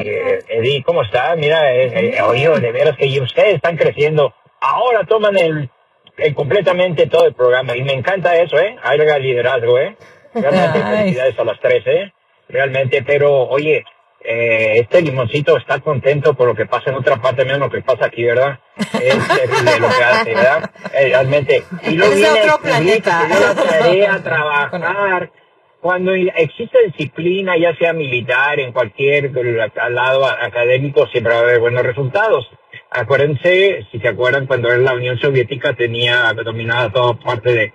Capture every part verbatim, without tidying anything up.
eh, Edith, ¿cómo está? Mira, eh, eh, oye, de veras que ustedes están creciendo. Ahora toman el, el completamente todo el programa y me encanta eso, ¿eh? Haga liderazgo, ¿eh? Realmente felicidades a las tres, ¿eh? Realmente, pero oye, eh, este limoncito está contento por lo que pasa en otra parte, menos lo que pasa aquí, ¿verdad? Es terrible lo que hace, ¿verdad? Eh, realmente. Y luego viene otro planeta. la tarea a trabajar. Cuando existe disciplina, ya sea militar, en cualquier lado académico, siempre va a haber buenos resultados. Acuérdense, si se acuerdan, cuando la Unión Soviética tenía dominada toda parte de,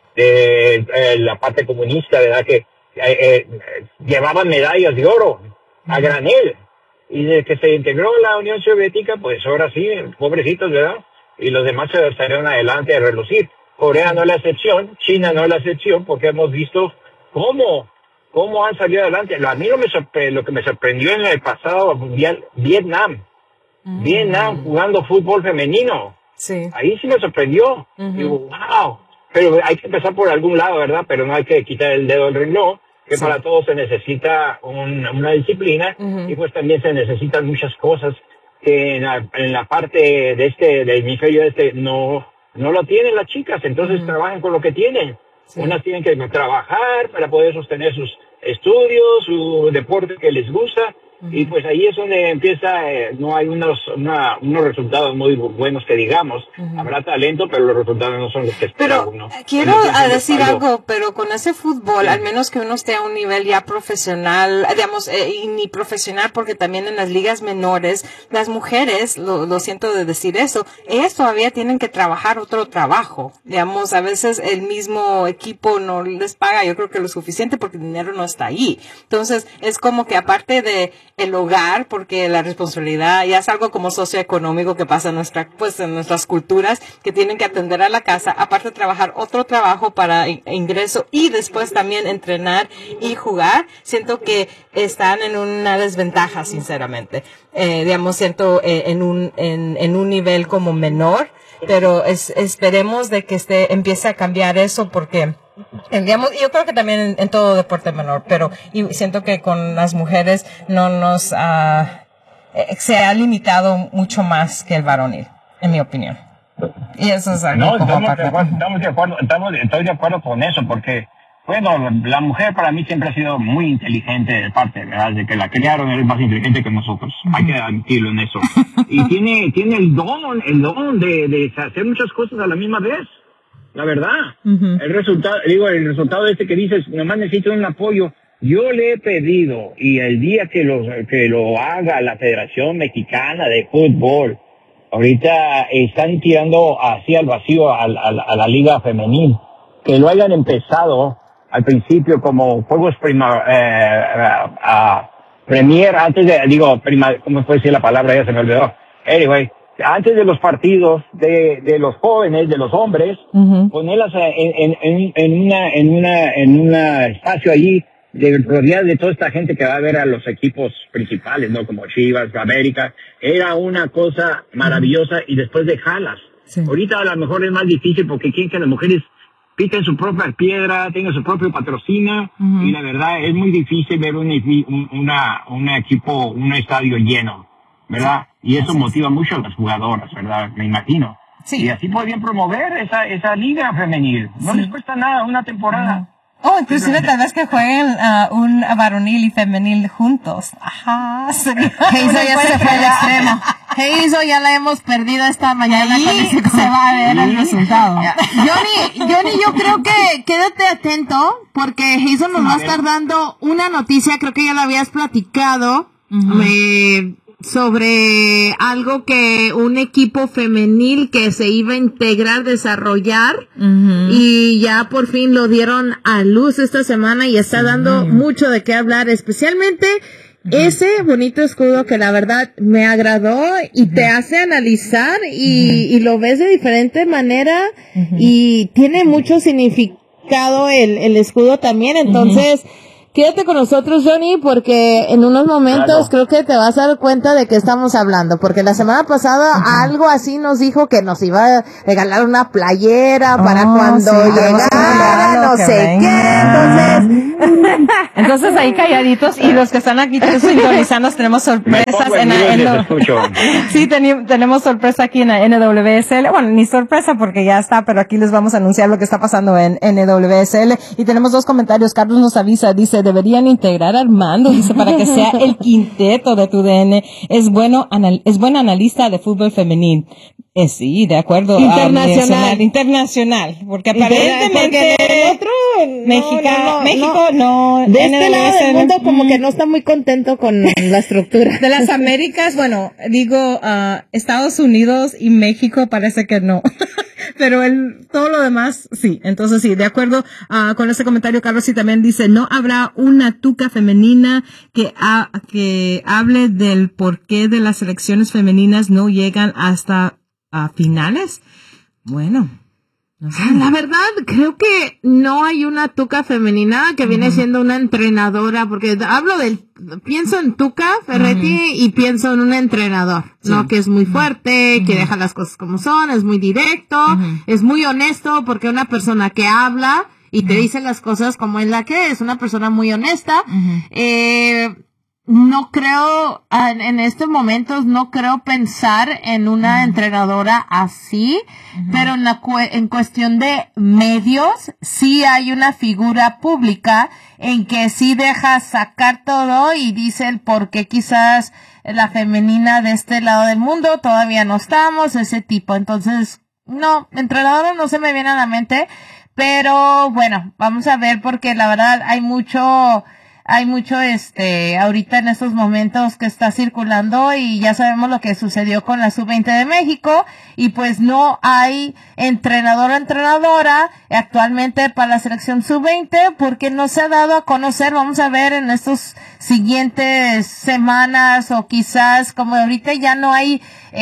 de eh, la parte comunista, ¿verdad? Que eh, eh, llevaban medallas de oro a granel. Y desde que se integró la Unión Soviética, pues ahora sí, pobrecitos, ¿verdad? Y los demás se salieron adelante a relucir. Corea no es la excepción, China no es la excepción, porque hemos visto ¿Cómo? ¿Cómo han salido adelante? A mí lo, me sorpre- lo que me sorprendió en el pasado mundial, Vietnam. Mm. Vietnam jugando fútbol femenino. Sí. Ahí sí me sorprendió. Uh-huh. Digo, wow. Pero hay que empezar por algún lado, ¿verdad? Pero no hay que quitar el dedo del renglón, que sí. Para todo se necesita un, una disciplina, uh-huh. Y pues también se necesitan muchas cosas que en la, en la parte de este, del hemisferio este, no, no lo tienen las chicas, entonces uh-huh. Trabajan con lo que tienen. Sí. Unas tienen que trabajar para poder sostener sus estudios, su deporte que les gusta, uh-huh. Y pues ahí es donde empieza, eh, no hay unos una, unos resultados muy buenos que digamos, uh-huh. Habrá talento, pero los resultados no son los que espera pero, uno. Quiero decir algo. algo, pero con ese fútbol, sí. Al menos que uno esté a un nivel ya profesional, digamos, eh, y ni profesional, porque también en las ligas menores, las mujeres, lo, lo siento de decir eso, ellas todavía tienen que trabajar otro trabajo, digamos, a veces el mismo equipo no les paga, yo creo que lo suficiente porque el dinero no está ahí. Entonces, es como que aparte de el hogar, porque la responsabilidad ya es algo como socioeconómico que pasa en nuestra, pues en nuestras culturas, que tienen que atender a la casa, aparte de trabajar otro trabajo para ingreso y después también entrenar y jugar, siento que están en una desventaja, sinceramente. Eh, digamos, siento eh, en un, en, en un nivel como menor, pero es, esperemos de que este, empiece a cambiar eso porque digamos, yo creo que también en, en todo deporte menor, pero y siento que con las mujeres no nos uh, se ha limitado mucho más que el varonil, en mi opinión. Y eso es algo no, como estamos de acuerdo, estamos de acuerdo, estamos, estoy de acuerdo con eso, porque bueno, la mujer para mí siempre ha sido muy inteligente de parte, ¿verdad? De que la criaron es más inteligente que nosotros, uh-huh. Hay que admitirlo en eso. Y tiene tiene el don, el don de, de hacer muchas cosas a la misma vez. La verdad, uh-huh. El resultado, digo, el resultado de este que dices, nomás necesito un apoyo. Yo le he pedido, y el día que lo, que lo haga la Federación Mexicana de Fútbol, ahorita están tirando así al vacío a, a, a la Liga Femenil, que lo hayan empezado al principio como juegos prima, eh, a, a Premier, antes de, digo, prima, ¿cómo puede decir la palabra? Ya se me olvidó. Anyway. Antes de los partidos de, de los jóvenes, de los hombres, uh-huh. Ponerlas en, en, en, en una, en una, en un espacio allí, de rodear de toda esta gente que va a ver a los equipos principales, ¿no? Como Chivas, América. Era una cosa maravillosa, uh-huh. Y después dejarlas. Sí. Ahorita a lo mejor es más difícil porque quieren que las mujeres piquen su propia piedra, tengan su propio patrocinio, uh-huh. Y la verdad es muy difícil ver un, un, una, un equipo, un estadio lleno, ¿verdad? Y eso motiva mucho a las jugadoras, ¿verdad? Me imagino. Sí. Y así podrían promover esa esa liga femenil. No sí. Les cuesta nada una temporada. Oh, inclusive tal vez que jueguen uh, un varonil y femenil juntos. Ajá. Heiso ya se fue al extremo. Heiso ya la hemos perdido esta mañana. Ahí se va a ver el resultado. Johnny, Johnny, yo creo que quédate atento porque Heiso nos va a estar dando una noticia, creo que ya la habías platicado. Uh-huh. Eh, sobre algo que un equipo femenil que se iba a integrar, desarrollar, uh-huh. Y ya por fin lo dieron a luz esta semana y está dando uh-huh. mucho de qué hablar, especialmente uh-huh. ese bonito escudo que la verdad me agradó y uh-huh. te hace analizar y, uh-huh. y lo ves de diferente manera uh-huh. y tiene mucho significado el, el escudo también, entonces uh-huh. quédate con nosotros, Johnny, porque en unos momentos claro. creo que te vas a dar cuenta de qué estamos hablando, porque la semana pasada uh-huh. algo así nos dijo que nos iba a regalar una playera oh, para cuando sí, llegara, no sé venga. qué, entonces... entonces ahí calladitos, y los que están aquí sintonizando tenemos sorpresas en la N W S L. Sí, ten, tenemos sorpresa aquí en la N W S L, bueno, ni sorpresa porque ya está, pero aquí les vamos a anunciar lo que está pasando en N W S L, y tenemos dos comentarios. Carlos nos avisa, dice, deberían integrar a Armando, dice, para que sea el quinteto de tu D N. Es bueno, anal, es buen analista de fútbol femenil. Eh, sí, de acuerdo. Internacional. Uh, internacional, porque aparentemente porque el otro, México, no, no, México no. no de este lado del mundo como que no está muy contento con la estructura. De las Américas, bueno, digo, uh, Estados Unidos y México parece que no. Pero el, todo lo demás, sí. Entonces, sí, de acuerdo uh, con este comentario, Carlos, y también dice, no habrá una tuca femenina que, ha, que hable del porqué de las selecciones femeninas no llegan hasta a finales. Bueno, no sé. La verdad, creo que no hay una tuca femenina que viene uh-huh. siendo una entrenadora, porque hablo del, pienso en Tuca Ferretti uh-huh. y pienso en un entrenador, sí. ¿no? Que es muy fuerte, uh-huh. que deja las cosas como son, es muy directo, uh-huh. es muy honesto, porque una persona que habla y uh-huh. te dice las cosas como es la que es, una persona muy honesta, uh-huh. eh, no creo, en, en estos momentos, no creo pensar en una uh-huh. entrenadora así, uh-huh. pero en la cu- en cuestión de medios, sí hay una figura pública en que sí deja sacar todo y dice el por qué quizás la femenina de este lado del mundo todavía no estamos, ese tipo. Entonces, no, entrenadora no se me viene a la mente, pero bueno, vamos a ver porque la verdad hay mucho... Hay mucho, este, ahorita en estos momentos que está circulando y ya sabemos lo que sucedió con la sub veinte de México y pues no hay entrenador o entrenadora actualmente para la selección sub veinte porque no se ha dado a conocer. Vamos a ver en estos siguientes semanas o quizás como ahorita ya no hay,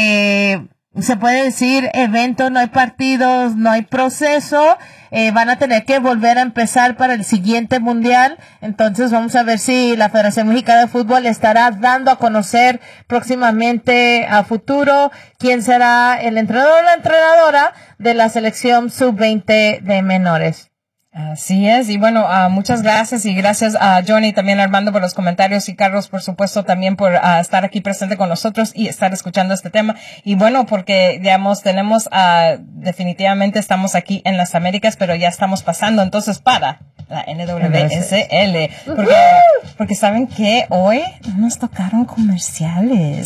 eh, se puede decir evento, no hay partidos, no hay proceso. Eh, van a tener que volver a empezar para el siguiente mundial. Entonces vamos a ver si la Federación Mexicana de Fútbol estará dando a conocer próximamente a futuro quién será el entrenador o la entrenadora de la selección sub veinte de menores. Así es, y bueno, uh, muchas gracias y gracias a Johnny y también a Armando por los comentarios y Carlos, por supuesto, también por uh, estar aquí presente con nosotros y estar escuchando este tema. Y bueno, porque, digamos, tenemos, uh, definitivamente estamos aquí en las Américas, pero ya estamos pasando entonces para la N W S L. Porque, porque saben que hoy nos tocaron comerciales.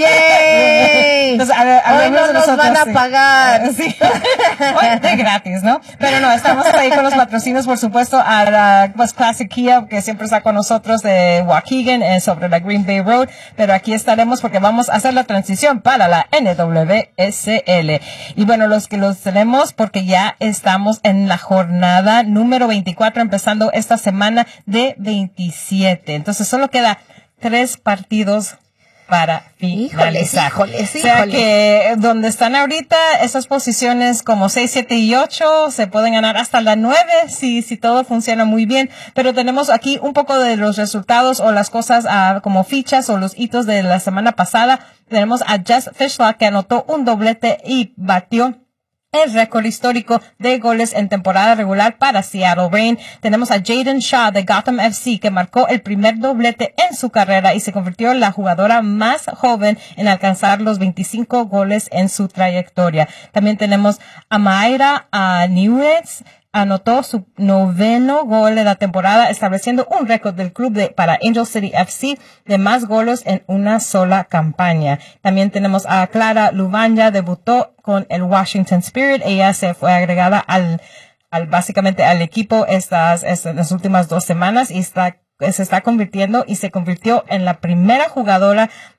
¡Yay! Entonces, a ver, hoy no nos nosotros, van a sí. pagar. Sí. Hoy de gratis, ¿no? Pero no, estamos ahí con los patrocinios. Por supuesto, a la pues, Classic Kia, que siempre está con nosotros de Waukegan, eh, sobre la Green Bay Road, pero aquí estaremos porque vamos a hacer la transición para la N W S L. Y bueno, los que los tenemos porque ya estamos en la jornada número veinticuatro, empezando esta semana de veintisiete. Entonces, solo queda tres partidos para finalizar. Híjoles, híjoles, o sea que donde están ahorita esas posiciones como seis, siete y ocho se pueden ganar hasta la nueve si si todo funciona muy bien, pero tenemos aquí un poco de los resultados o las cosas uh, como fichas o los hitos de la semana pasada. Tenemos a Jess Fishlock que anotó un doblete y batió el récord histórico de goles en temporada regular para Seattle Reign. Tenemos a Jaden Shaw de Gotham F C que marcó el primer doblete en su carrera y se convirtió en la jugadora más joven en alcanzar los veinticinco goles en su trayectoria. También tenemos a Mayra a Newets. Anotó su noveno gol de la temporada, estableciendo un récord del club de, para Angel City F C de más goles en una sola campaña. También tenemos a Clara Lubanja, debutó con el Washington Spirit. Ella se fue agregada al, al básicamente al equipo estas, estas las últimas dos semanas y está se está convirtiendo y se convirtió en la primera jugadora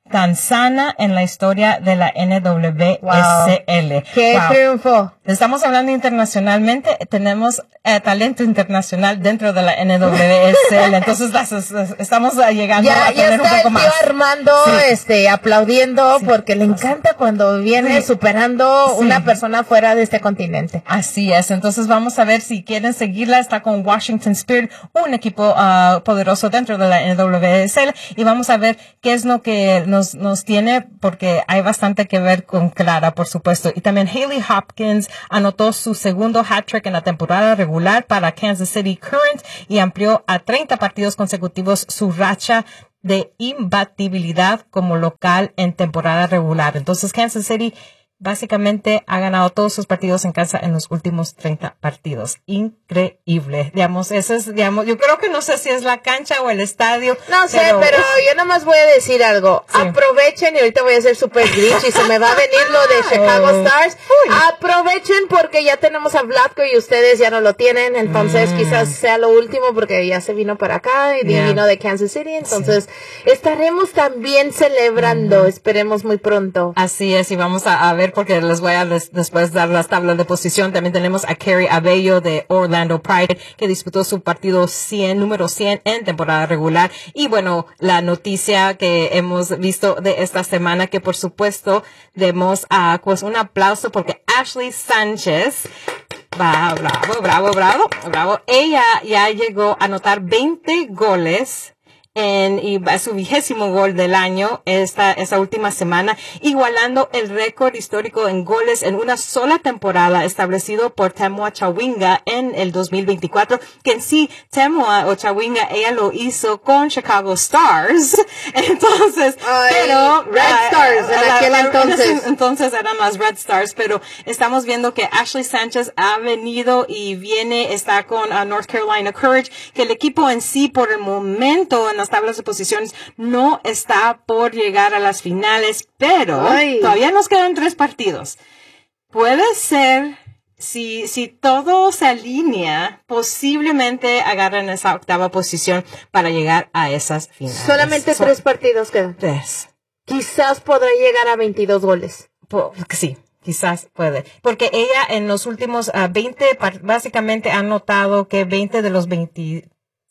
tan sana en la historia de la N W S L. Wow. ¡Qué wow. triunfo! Estamos hablando internacionalmente, tenemos eh, talento internacional dentro de la N W S L, entonces las, las, estamos llegando ya, a tener ya está un poco más. Armando, sí. este, aplaudiendo, sí. porque le encanta cuando viene sí. superando sí. una persona fuera de este continente. Así es, entonces vamos a ver si quieren seguirla, está con Washington Spirit, un equipo uh, poderoso dentro de la N W S L, y vamos a ver qué es lo que nos, nos tiene, porque hay bastante que ver con Clara, por supuesto, y también Haley Hopkins anotó su segundo hat-trick en la temporada regular para Kansas City Current y amplió a treinta partidos consecutivos su racha de imbatibilidad como local en temporada regular. Entonces Kansas City básicamente ha ganado todos sus partidos en casa en los últimos treinta partidos. Increíble. Digamos, eso es, digamos, yo creo que no sé si es la cancha o el estadio. No sé, pero, pero yo nomás voy a decir algo. Sí. Aprovechen, y ahorita voy a ser super grinch y se me va a venir lo de Chicago oh. Stars. Uy. Aprovechen porque ya tenemos a Vlatko y ustedes ya no lo tienen. Entonces mm. quizás sea lo último porque ya se vino para acá y yeah. vino de Kansas City. Entonces sí. estaremos también celebrando. Mm. Esperemos muy pronto. Así es, y vamos a, a ver porque les voy a des, después dar las tablas de posición. También tenemos a Carrie Abello de Orlando Pride, que disputó su partido cien, número cien en temporada regular. Y bueno, la noticia que hemos visto de esta semana, que por supuesto demos a, pues un aplauso porque Ashley Sánchez, va, bravo, bravo, bravo, bravo. Ella ya llegó a anotar veinte goles en y su vigésimo gol del año esta esta última semana, igualando el récord histórico en goles en una sola temporada establecido por Temwa Chawinga en el dos mil veinticuatro, que en sí Temwa o Chawinga ella lo hizo con Chicago Stars. Entonces, Ay, pero Red uh, Stars en aquel la, entonces. Entonces eran las Red Stars, pero estamos viendo que Ashley Sánchez ha venido y viene, está con uh, North Carolina Courage, que el equipo en sí por el momento en las tablas de posiciones no está por llegar a las finales, pero Ay. todavía nos quedan tres partidos. Puede ser, si, si todo se alinea, posiblemente agarren esa octava posición para llegar a esas finales. Solamente so, tres partidos quedan. Tres. Quizás podrá llegar a veintidós goles. Po, sí. Quizás puede, porque ella en los últimos uh, veinte, básicamente ha notado que veinte de los veinte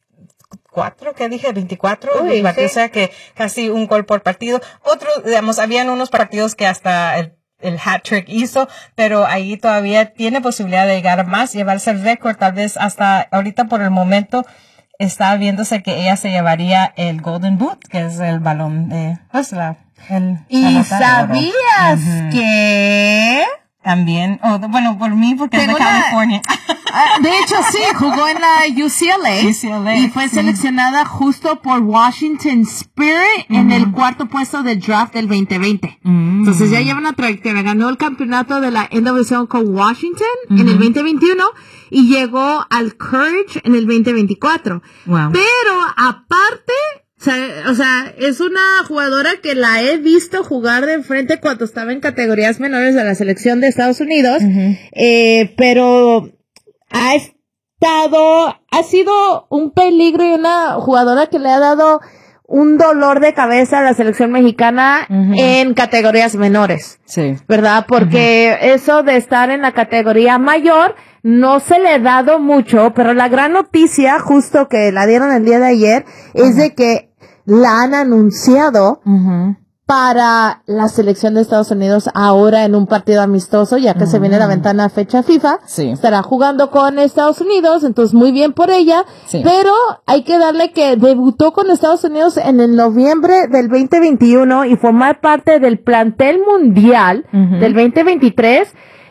Cuatro, ¿qué dije? veinticuatro, Uy, sí. O sea que casi un gol por partido. Otros, digamos, habían unos partidos que hasta el, el hat-trick hizo, pero ahí todavía tiene posibilidad de llegar más, llevarse el récord, tal vez hasta ahorita por el momento está viéndose que ella se llevaría el Golden Boot, que es el balón de, pues la, el, ¿Y sabías uh-huh. que... También, oh, bueno, por mí, porque Tengo es de California. Una, de hecho, sí, jugó en la U C L A, U C L A y fue sí. seleccionada justo por Washington Spirit uh-huh. en el cuarto puesto del draft del veinte veinte. Uh-huh. Entonces ya lleva una trayectoria. Ganó el campeonato de la N W S L con Washington uh-huh. en el veinte veintiuno y llegó al Courage en el veinte veinticuatro. Wow. Pero aparte... O sea, o sea, es una jugadora que la he visto jugar de frente cuando estaba en categorías menores de la selección de Estados Unidos, uh-huh. eh, pero ha estado, ha sido un peligro y una jugadora que le ha dado un dolor de cabeza a la selección mexicana uh-huh. en categorías menores. Sí. ¿Verdad? Porque uh-huh. eso de estar en la categoría mayor no se le ha dado mucho, pero la gran noticia, justo que la dieron el día de ayer, uh-huh. es de que la han anunciado uh-huh. para la selección de Estados Unidos ahora en un partido amistoso, ya que uh-huh. se viene la ventana fecha FIFA. Sí. Estará jugando con Estados Unidos, entonces muy bien por ella. Sí. Pero hay que darle que debutó con Estados Unidos en el noviembre del veinte veintiuno y formar parte del plantel mundial uh-huh. del veinte veintitrés.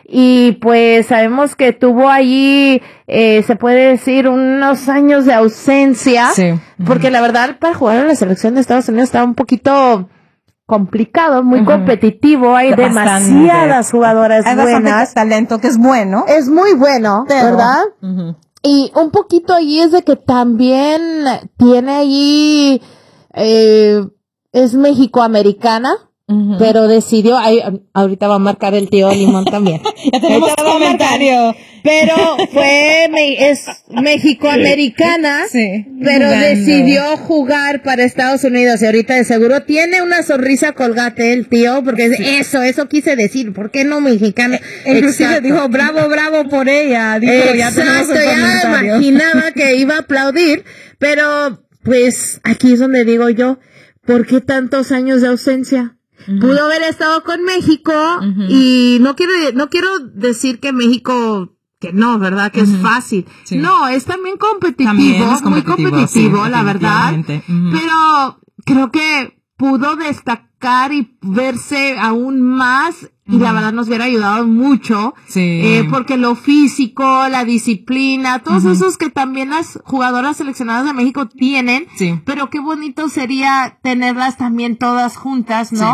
Y pues sabemos que tuvo allí, eh, se puede decir, unos años de ausencia. Sí. Porque la verdad, para jugar en la selección de Estados Unidos estaba un poquito complicado, muy uh-huh. competitivo. Hay bastante. demasiadas jugadoras Hay buenas. Hay talento que es bueno. Es muy bueno, Pero, ¿verdad? Uh-huh. Y un poquito allí es de que también tiene allí, eh, es mexicoamericana. Uh-huh. Pero decidió, ahí, ahorita va a marcar el tío Limón también. Ya tenemos comentario. Pero fue, es mexicoamericana, sí, pero jugando. Decidió jugar para Estados Unidos y ahorita de seguro tiene una sonrisa colgate el tío, porque sí. eso, eso quise decir, ¿por qué no mexicana? Eh, inclusive dijo, bravo, bravo por ella. Dijo, exacto, ya, ya imaginaba que iba a aplaudir, pero pues aquí es donde digo yo, ¿por qué tantos años de ausencia? Uh-huh. Pudo haber estado con México uh-huh. y no quiero, no quiero decir que México, que no, ¿verdad? Que uh-huh. es fácil. Sí. No, es también competitivo, también es competitivo muy competitivo, sí, la verdad. Uh-huh. Pero creo que pudo destacar y verse aún más y uh-huh. la verdad nos hubiera ayudado mucho, sí. eh, porque lo físico, la disciplina, todos uh-huh. esos que también las jugadoras seleccionadas de México tienen, sí. pero qué bonito sería tenerlas también todas juntas, ¿no? Sí.